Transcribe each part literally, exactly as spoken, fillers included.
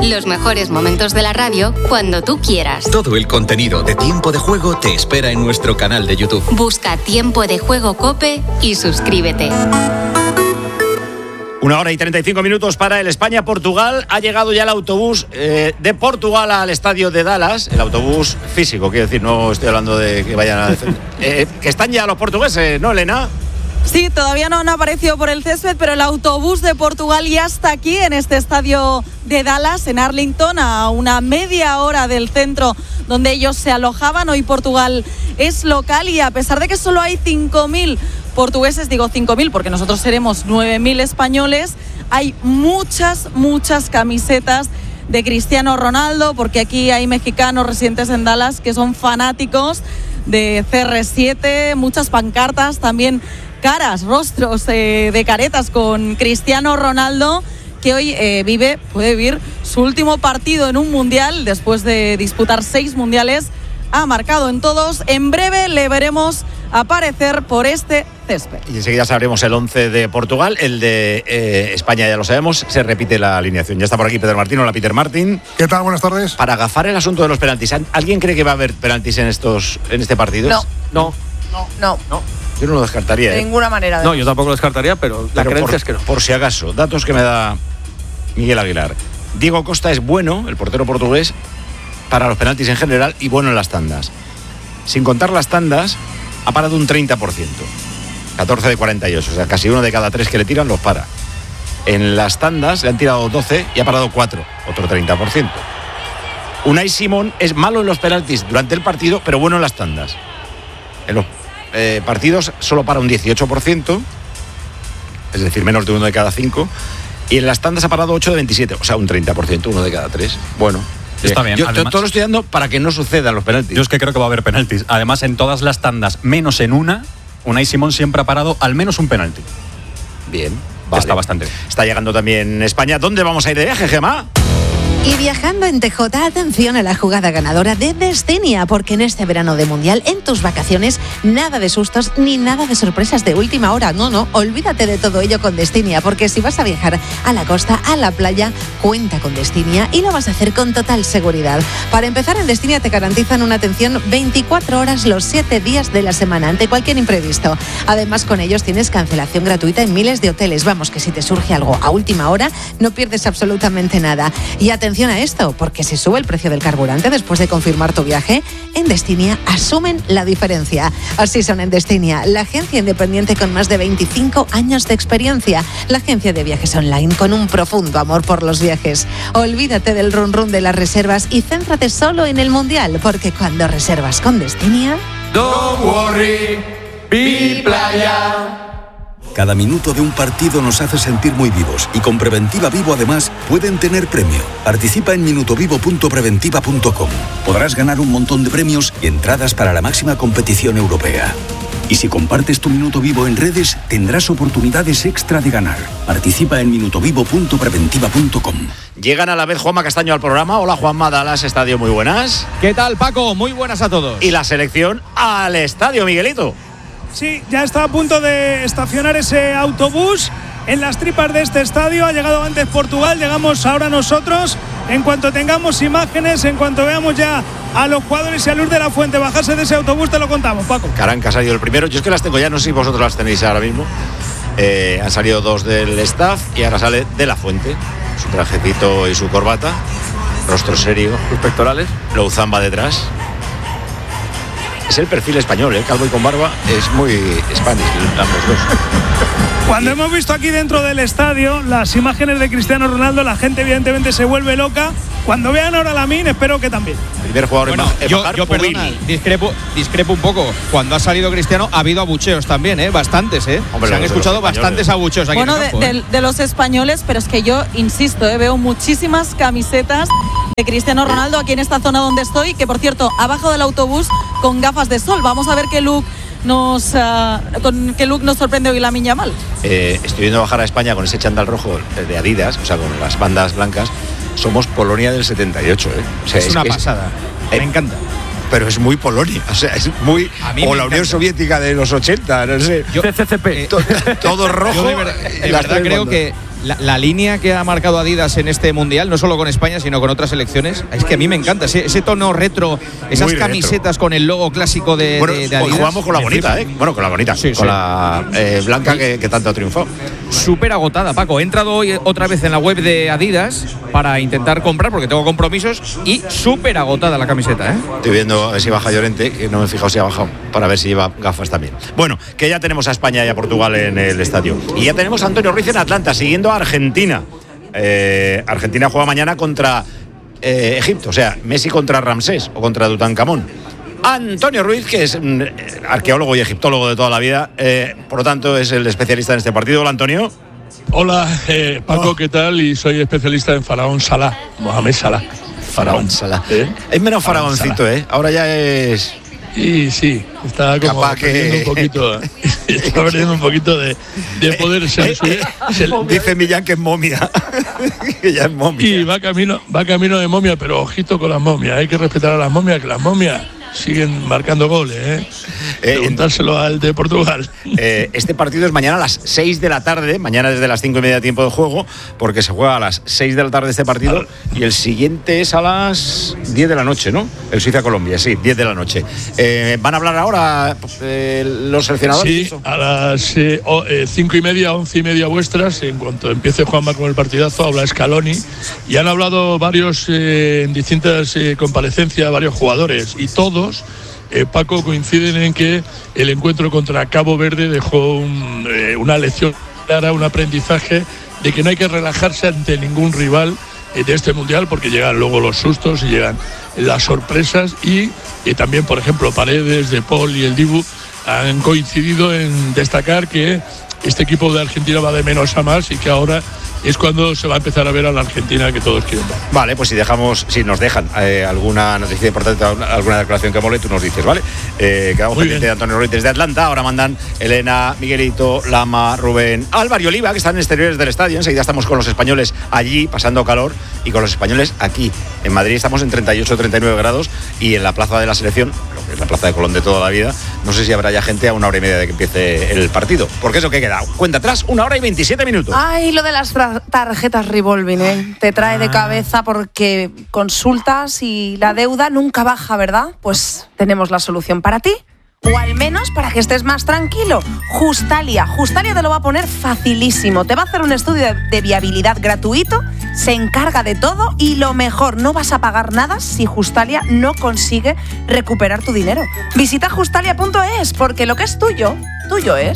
Los mejores momentos de la radio cuando tú quieras. Todo el contenido de Tiempo de Juego te espera en nuestro canal de YouTube. Busca Tiempo de Juego COPE y suscríbete. Una hora y treinta y cinco minutos para el España-Portugal. Ha llegado ya el autobús eh, de Portugal al estadio de Dallas. El autobús físico, quiero decir, no estoy hablando de que vayan a... eh, que están ya los portugueses, ¿no, Elena? Sí, todavía no han aparecido por el césped, pero el autobús de Portugal ya está aquí en este estadio de Dallas, en Arlington, a una media hora del centro donde ellos se alojaban. Hoy Portugal es local y a pesar de que solo hay cinco mil portugueses, digo cinco mil porque nosotros seremos nueve mil españoles, hay muchas, muchas camisetas de Cristiano Ronaldo, porque aquí hay mexicanos residentes en Dallas que son fanáticos de C R siete, muchas pancartas, también caras, rostros eh, de caretas con Cristiano Ronaldo, que hoy eh, vive, puede vivir su último partido en un mundial después de disputar seis mundiales. Ha marcado en todos. En breve le veremos aparecer por este césped. Y enseguida sabremos el once de Portugal. El de eh, España ya lo sabemos, se repite la alineación. Ya está por aquí Pedro Martín. Hola, Peter Martín. ¿Qué tal? Buenas tardes. Para agafar el asunto de los penaltis, ¿alguien cree que va a haber penaltis en estos en este partido? No. No. No. No. No. Yo no lo descartaría. De ¿eh? ninguna manera. No, yo tampoco lo descartaría, pero la pero creencia por, es que no. Por si acaso, datos que me da Miguel Aguilar. Diego Costa es bueno, el portero portugués, para los penaltis en general y bueno en las tandas. Sin contar las tandas, ha parado un treinta por ciento. catorce de cuarenta y ocho, o sea, casi uno de cada tres que le tiran los para. En las tandas le han tirado doce y ha parado cuatro, otro treinta por ciento. Unai Simón es malo en los penaltis durante el partido, pero bueno en las tandas. En los eh, partidos solo para un dieciocho por ciento, es decir, menos de uno de cada cinco. Y en las tandas ha parado ocho de veintisiete, o sea, un treinta por ciento, uno de cada tres. Bueno. Está bien. Yo Además, todo lo estoy dando para que no sucedan los penaltis. Yo es que creo que va a haber penaltis. Además, en todas las tandas, menos en una, Unai Simón siempre ha parado al menos un penalti. Bien, vale. Está bastante bien. Está llegando también España. ¿Dónde vamos a ir de viaje, Gemma? Y viajando en T J, atención a la jugada ganadora de Destinia, porque en este verano de Mundial, en tus vacaciones, nada de sustos ni nada de sorpresas de última hora. No, no, olvídate de todo ello con Destinia, porque si vas a viajar a la costa, a la playa, cuenta con Destinia y lo vas a hacer con total seguridad. Para empezar, en Destinia te garantizan una atención veinticuatro horas los siete días de la semana ante cualquier imprevisto. Además, con ellos tienes cancelación gratuita en miles de hoteles. Vamos, que si te surge algo a última hora, no pierdes absolutamente nada. Y atención a esto, porque si sube el precio del carburante después de confirmar tu viaje, en Destinia asumen la diferencia. Así son en Destinia, la agencia independiente con más de veinticinco años de experiencia, la agencia de viajes online con un profundo amor por los viajes. Olvídate del run run de las reservas y céntrate solo en el Mundial, porque cuando reservas con Destinia... Don't worry, be playa. Cada minuto de un partido nos hace sentir muy vivos y con Preventiva Vivo además pueden tener premio. Participa en minutovivo punto preventiva punto com. Podrás ganar un montón de premios y entradas para la máxima competición europea. Y si compartes tu minuto vivo en redes, tendrás oportunidades extra de ganar. Participa en minutovivo punto preventiva punto com. Llegan a la vez Juanma Castaño al programa. Hola, Juanma, Dallas Estadio, muy buenas. ¿Qué tal, Paco? Muy buenas a todos. Y la selección al estadio, Miguelito. Sí, ya está a punto de estacionar ese autobús en las tripas de este estadio. Ha llegado antes Portugal, llegamos ahora nosotros. En cuanto tengamos imágenes, en cuanto veamos ya a los jugadores y a Luz de la Fuente bajarse de ese autobús, te lo contamos, Paco. Caranca ha salido el primero. Yo es que las tengo ya, no sé si vosotros las tenéis ahora mismo. Eh, han salido dos del staff y ahora sale de la Fuente. Su trajecito y su corbata, rostro serio. Sus pectorales. Louzán va detrás. Es el perfil español, ¿eh? Calvo y con barba, es muy Spanish, ambos dos. Cuando hemos visto aquí dentro del estadio las imágenes de Cristiano Ronaldo, la gente evidentemente se vuelve loca. Cuando vean ahora a Lamine, espero que también. Primer jugador bueno, en yo, bajar, yo perdona, discrepo, discrepo un poco. Cuando ha salido Cristiano ha habido abucheos también, ¿eh? Bastantes, ¿eh? Hombre, se han escuchado bastantes abucheos aquí bueno, en el campo, de, ¿eh? de, de los españoles, pero es que yo insisto, ¿eh? Veo muchísimas camisetas de Cristiano Ronaldo aquí en esta zona donde estoy, que por cierto ha bajado del autobús con gafas de sol. Vamos a ver qué look nos uh, con qué look nos sorprende hoy Lamine Yamal. Eh, estoy viendo bajar a España con ese chándal rojo de Adidas, o sea, con las bandas blancas. Somos Polonia del setenta y ocho, ¿eh? O sea, es, es una pasada. Es, eh, me encanta. Pero es muy Polonia, o sea, es muy o la Unión Soviética de los ochenta, no sé. Yo, C C C P. To, todo rojo. Yo de verdad, de verdad creo que la, la línea que ha marcado Adidas en este Mundial, no solo con España, sino con otras selecciones, es que a mí me encanta. Ese, ese tono retro, esas Muy camisetas retro. con el logo clásico de, bueno, de, de Adidas. Hoy jugamos con la bonita, ¿eh? Bueno, con la bonita, sí, con sí. la eh, blanca que, que tanto triunfó. Súper agotada, Paco. He entrado hoy otra vez en la web de Adidas para intentar comprar, porque tengo compromisos, y súper agotada la camiseta, ¿eh? Estoy viendo a ver si baja Llorente, que no me he fijado si ha bajado, para ver si lleva gafas también. Bueno, que ya tenemos a España y a Portugal en el estadio. Y ya tenemos a Antonio Ruiz en Atlanta, siguiendo a Argentina. Eh, Argentina juega mañana contra eh, Egipto, o sea, Messi contra Ramsés o contra Tutankamón. Antonio Ruiz, que es mm, arqueólogo y egiptólogo de toda la vida, eh, por lo tanto es el especialista en este partido. Hola, Antonio. Hola, eh, Paco, oh. ¿qué tal? Y soy especialista en Faraón Salah, Mohamed Salah. Faraón Salah. ¿Eh? Es menos faraoncito, ¿eh? Ahora ya es... Y sí, está como Capaz perdiendo que... un poquito, está perdiendo un poquito de, de poder ser. Se, se, dice Millán que es momia. Que ya es momia. Y va camino, va camino de momia, pero ojito con las momias. Hay que respetar a las momias, que las momias siguen marcando goles, ¿eh? eh Preguntárselo al de Portugal. Eh, este partido es mañana a las seis de la tarde, mañana desde las cinco y media de tiempo de juego, porque se juega a las seis de la tarde este partido, y el siguiente es a las diez de la noche, ¿no? El Suiza-Colombia, sí, diez de la noche. Eh, ¿Van a hablar ahora eh, los seleccionadores? Sí, a las eh, oh, eh, cinco y media, once y media vuestras, en cuanto empiece Juanma con el partidazo, habla Scaloni, y han hablado varios, eh, en distintas eh, comparecencias, varios jugadores, y todos Eh, Paco, coinciden en que el encuentro contra Cabo Verde dejó un, eh, una lección clara, un aprendizaje de que no hay que relajarse ante ningún rival eh, de este Mundial, porque llegan luego los sustos y llegan las sorpresas, y, y también, por ejemplo, Paredes, De Paul y el Dibu han coincidido en destacar que este equipo de Argentina va de menos a más y que ahora es cuando se va a empezar a ver a la Argentina que todos quieren ver. Vale, pues si dejamos, si nos dejan eh, alguna noticia importante, alguna declaración que mole, tú nos dices, ¿vale? Eh, quedamos pendientes de Antonio Ruiz desde Atlanta. Ahora mandan Elena, Miguelito, Lama, Rubén, Álvaro y Oliva, que están en exteriores del estadio. Enseguida estamos con los españoles allí, pasando calor, y con los españoles aquí. En Madrid estamos en treinta y ocho, treinta y nueve grados, y en la plaza de la selección, lo que es la plaza de Colón de toda la vida, no sé si habrá ya gente a una hora y media de que empiece el partido. Porque eso que queda, cuenta atrás, una hora y veintisiete minutos. Ay, lo de las tarjetas revolving, ¿eh? Te trae de cabeza porque consultas y la deuda nunca baja, ¿verdad? Pues tenemos la solución para ti. O al menos para que estés más tranquilo. Justalia. Justalia te lo va a poner facilísimo. Te va a hacer un estudio de, de viabilidad gratuito, se encarga de todo y lo mejor, no vas a pagar nada si Justalia no consigue recuperar tu dinero. Visita justalia punto es, porque lo que es tuyo, tuyo es.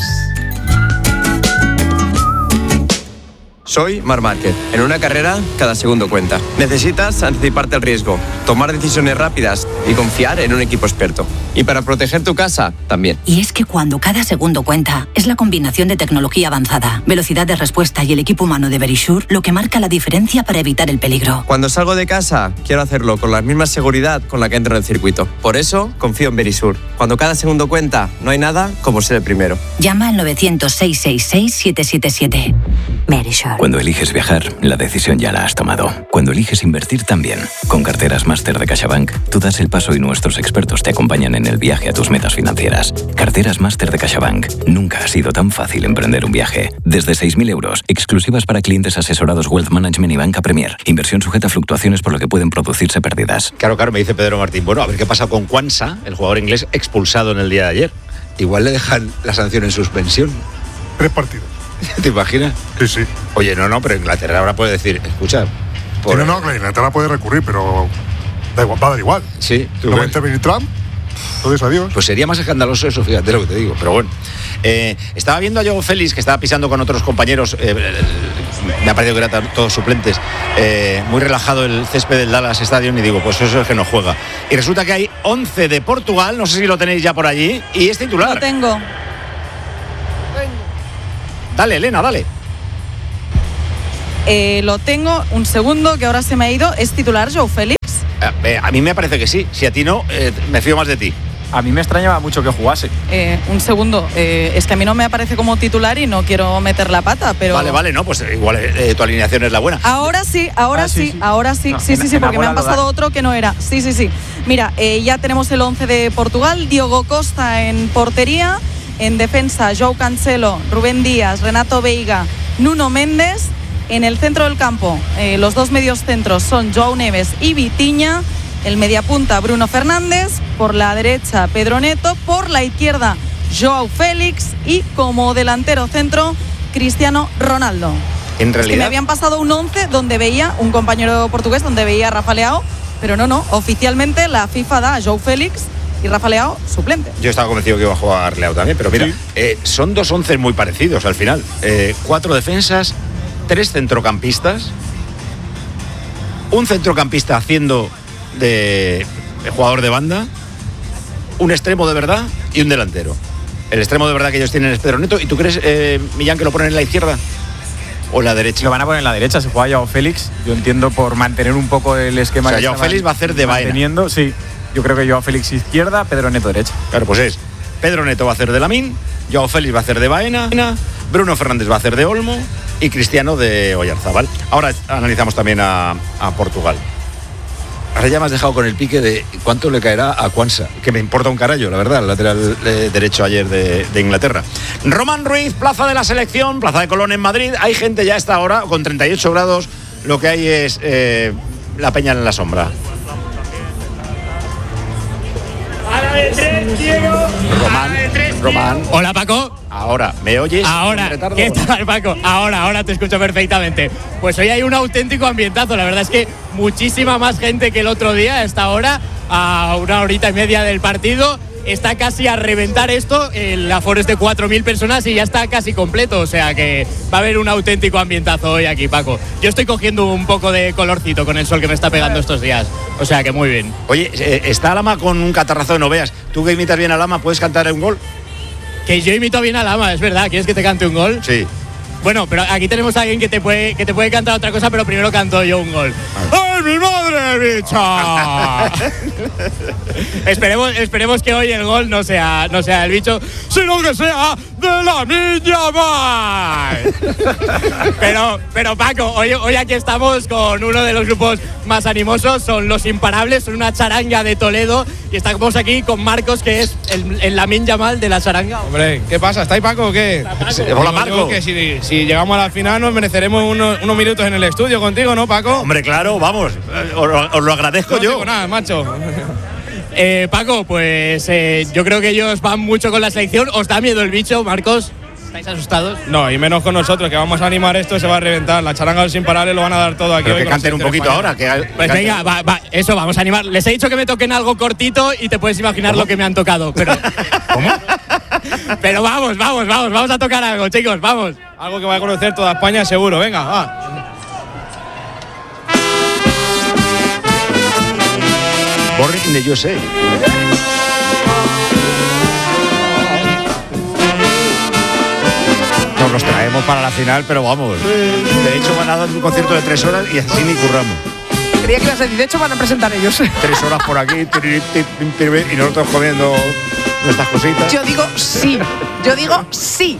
Soy Marc Márquez. En una carrera, cada segundo cuenta. Necesitas anticiparte al riesgo, tomar decisiones rápidas y confiar en un equipo experto. Y para proteger tu casa, también. Y es que cuando cada segundo cuenta, es la combinación de tecnología avanzada, velocidad de respuesta y el equipo humano de Verisure lo que marca la diferencia para evitar el peligro. Cuando salgo de casa, quiero hacerlo con la misma seguridad con la que entro en el circuito. Por eso, confío en Verisure. Cuando cada segundo cuenta, no hay nada como ser el primero. Llama al novecientos, seiscientos sesenta y seis, siete siete siete. Verisure. Cuando eliges viajar, la decisión ya la has tomado. Cuando eliges invertir, también. Con carteras Máster de CaixaBank, tú das el paso y nuestros expertos te acompañan en el viaje a tus metas financieras. Carteras Máster de CaixaBank. Nunca ha sido tan fácil emprender un viaje. Desde seis mil euros, exclusivas para clientes asesorados Wealth Management y Banca Premier. Inversión sujeta a fluctuaciones por lo que pueden producirse pérdidas. Claro, claro, me dice Pedro Martín. Bueno, a ver qué pasa con Kwanza, el jugador inglés expulsado en el día de ayer. Igual le dejan la sanción en suspensión. Tres partidos. ¿Te imaginas? Sí, sí. Oye, no, no, pero Inglaterra ahora puede decir, escucha. Por... Sí, no, no, la Inglaterra puede recurrir, pero da igual, va a dar igual. Sí. ¿tú no va a intervenir Trump? Entonces, adiós. Pues sería más escandaloso eso, fíjate lo que te digo. Pero bueno, eh, estaba viendo a Joao Félix, que estaba pisando con otros compañeros, eh, me ha parecido que eran todos suplentes, eh, muy relajado el césped del Dallas Stadium, y digo, pues eso es el que no juega. Y resulta que hay once de Portugal, no sé si lo tenéis ya por allí, y es titular. Lo tengo. Dale, Elena, dale. Eh, lo tengo, un segundo, que ahora se me ha ido. ¿Es titular Joao Félix? Eh, a mí me parece que sí. Si a ti no, eh, me fío más de ti. A mí me extrañaba mucho que jugase. Eh, un segundo, eh, es que a mí no me aparece como titular y no quiero meter la pata, pero... Vale, vale, no, pues igual eh, tu alineación es la buena. Ahora sí, ahora ah, sí, sí, sí, ahora sí, no, sí, en, sí, sí, porque me han pasado otro que no era. Sí, sí, sí. Mira, eh, ya tenemos el once de Portugal, Diogo Costa en portería, en defensa João Cancelo, Rubén Díaz, Renato Veiga, Nuno Méndez, En el centro del campo, eh, los dos medios centros son Joao Neves y Vitinha. El mediapunta Bruno Fernández. Por la derecha Pedro Neto. Por la izquierda Joao Félix. Y como delantero centro Cristiano Ronaldo. En realidad, es que me habían pasado un once donde veía un compañero portugués, donde veía a Rafa Leao. Pero no, no. Oficialmente la FIFA da a Joao Félix y Rafa Leao suplente. Yo estaba convencido que iba a jugar Leao también, pero mira, sí. eh, son dos once muy parecidos al final. Eh, cuatro defensas, tres centrocampistas, un centrocampista haciendo de, de jugador de banda, un extremo de verdad y un delantero. El extremo de verdad que ellos tienen es Pedro Neto. ¿Y tú crees, eh, Millán, que lo ponen en la izquierda o en la derecha? Lo van a poner en la derecha, se juega Joao Félix. Yo entiendo por mantener un poco el esquema. O sea, Joao Félix va a hacer de vaina. Sí, yo creo que Joao Félix izquierda, Pedro Neto derecha. Claro, pues es Pedro Neto va a hacer de Lamín, Joao Félix va a hacer de Baena, Bruno Fernández va a hacer de Olmo y Cristiano de Oyarzábal. Ahora analizamos también a, a Portugal. Ahora ya me has dejado con el pique de cuánto le caerá a Quansah, que me importa un carallo, la verdad, el lateral eh, derecho ayer de, de Inglaterra. Román Ruiz, plaza de la selección, plaza de Colón en Madrid. Hay gente ya a esta hora, con treinta y ocho grados, lo que hay es eh, la peña en la sombra. A la de tres, Diego. Román, Román. Hola, Paco. Ahora, ¿me oyes? Ahora, ¿qué tal, Paco? Ahora, ahora te escucho perfectamente. Pues hoy hay un auténtico ambientazo. La verdad es que muchísima más gente que el otro día a esta hora, a una horita y media del partido. Está casi a reventar esto, el aforo es de cuatro mil personas y ya está casi completo, o sea que va a haber un auténtico ambientazo hoy aquí, Paco. Yo estoy cogiendo un poco de colorcito con el sol que me está pegando estos días, o sea que muy bien. Oye, está Lama con un catarrazo de no veas. Tú que imitas bien a Lama, ¿puedes cantar un gol? Que yo imito bien a Lama, es verdad. ¿Quieres que te cante un gol? Sí. Bueno, pero aquí tenemos a alguien que te puede, que te puede cantar otra cosa, pero primero canto yo un gol. ¡Ay, mi madre, bicho! esperemos, esperemos que hoy el gol no sea, no sea el bicho, sino que sea de la niña más. pero, pero Paco, hoy, hoy aquí estamos con uno de los grupos más animosos, son los Imparables, son una charanga de Toledo y estamos aquí con Marcos, que es el, el Lamine Yamal de la charanga. Hombre, ¿qué pasa? ¿Está ahí Paco o qué? Paco. Hola, Marco. Que si, si llegamos a la final nos mereceremos unos, unos minutos en el estudio contigo, ¿no, Paco? Hombre, claro, vamos, os, os lo agradezco no yo. No digo nada, macho. Eh, Paco, pues eh, yo creo que ellos van mucho con la selección. ¿Os da miedo el bicho, Marcos? ¿Estáis asustados? No, y menos con nosotros, que vamos a animar esto, se va a reventar. La charanga de los Imparables lo van a dar todo aquí. Pero hoy que canten un poquito española. ahora. Que pues canten. venga, va, va, eso, vamos a animar. Les he dicho que me toquen algo cortito y te puedes imaginar ¿Cómo? lo que me han tocado. Pero, ¿Cómo? pero vamos, vamos, vamos, vamos a tocar algo, chicos, vamos. Algo que va a conocer toda España seguro, venga, va. Born in the U S A. Nos los traemos para la final, pero vamos. De hecho, van a dar un concierto de tres horas y así ni curramos. Creía que ibas a decir, de hecho van a presentar ellos. Tres horas por aquí y nosotros comiendo nuestras cositas. Yo digo sí, yo digo sí.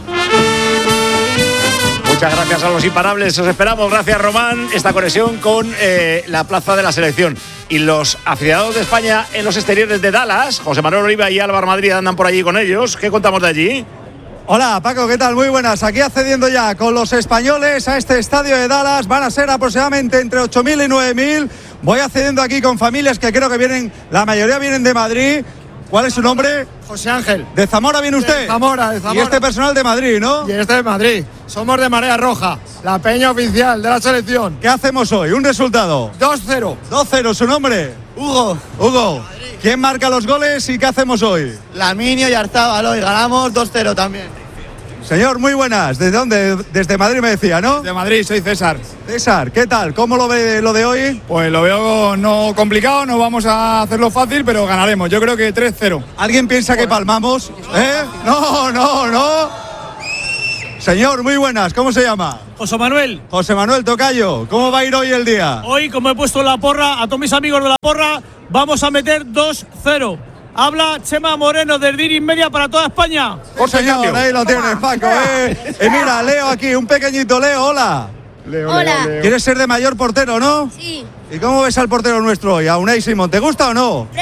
Muchas gracias a los Imparables, os esperamos. Gracias, Román. Esta conexión con eh, la plaza de la selección. Y los aficionados de España en los exteriores de Dallas, José Manuel Oliva y Álvaro Madrid andan por allí con ellos. ¿Qué contamos de allí? Hola Paco, ¿qué tal? Muy buenas. Aquí accediendo ya con los españoles a este estadio de Dallas. Van a ser aproximadamente entre ocho mil y nueve mil. Voy accediendo aquí con familias que creo que vienen, la mayoría vienen de Madrid. ¿Cuál es su nombre? José Ángel. ¿De Zamora viene usted? De Zamora, de Zamora. Y este personal de Madrid, ¿no? Y este de Madrid. Somos de Marea Roja, la peña oficial de la selección. ¿Qué hacemos hoy? ¿Un resultado? dos cero. dos cero, ¿su nombre? Hugo. Hugo. ¿Quién marca los goles y qué hacemos hoy? Lamine Oyarzábal hoy. Ganamos dos cero también. Señor, muy buenas. ¿Desde dónde? Desde Madrid me decía, ¿no? De Madrid, soy César. César, ¿qué tal? ¿Cómo lo ve lo de hoy? Pues lo veo no complicado, no vamos a hacerlo fácil, pero ganaremos. Yo creo que tres cero. ¿Alguien piensa que palmamos? ¿Eh? No, no, no. Señor, muy buenas. ¿Cómo se llama? José Manuel. José Manuel Tocayo. ¿Cómo va a ir hoy el día? Hoy, como he puesto la porra, a todos mis amigos de la porra, vamos a meter dos cero. Habla Chema Moreno del Diris Media para toda España. Por señor, ahí lo tienes, Paco. Eh. Y mira, Leo aquí, un pequeñito Leo, hola. Leo, hola. Leo, Leo. ¿Quieres ser de mayor portero, no? Sí. ¿Y cómo ves al portero nuestro hoy, a Unai Simón? ¿Te gusta o no? Prefiero de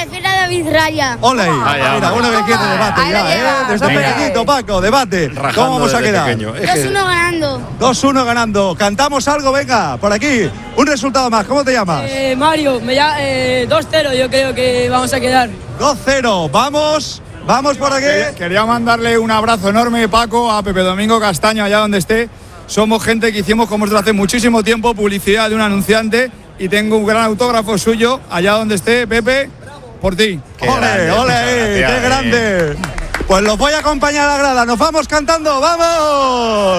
David Raya. Ole, mira, uno que quiere debate ya, ¿eh? Desde pequeñito, Paco, debate. ¿Cómo vamos a quedar? dos uno ganando. dos uno ganando. ¿Cantamos algo? Venga, por aquí. Un resultado más. ¿Cómo te llamas? Eh, Mario, me llama, eh, dos cero yo creo que vamos a quedar. dos cero. Vamos. Vamos por aquí. Quería mandarle un abrazo enorme, Paco, a Pepe Domingo Castaño, allá donde esté. Somos gente que hicimos con vosotros hace muchísimo tiempo publicidad de un anunciante y tengo un gran autógrafo suyo, allá donde esté, Pepe, por ti. Qué ole, grande, ole, qué grande. Pues los voy a acompañar a la grada. Nos vamos cantando, ¡vamos!